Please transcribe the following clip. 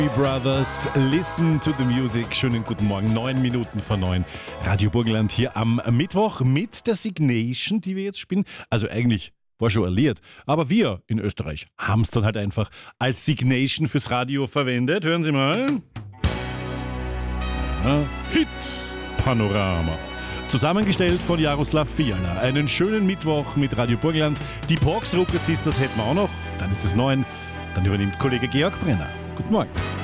Brothers, listen to the music. Schönen guten Morgen, 9 Minuten vor 9. Radio Burgenland hier am Mittwoch mit der Signation, die wir jetzt spielen. Also eigentlich war schon ein Lied, aber wir in Österreich haben es dann halt einfach als Signation fürs Radio verwendet. Hören Sie mal. Ja, Hit Panorama. Zusammengestellt von Jaroslav Fiala. Einen schönen Mittwoch mit Radio Burgenland. Die Porks Rucker Sisters hätten wir auch noch. Dann ist es 9. Dann übernimmt Kollege Georg Brenner. Guten Morgen.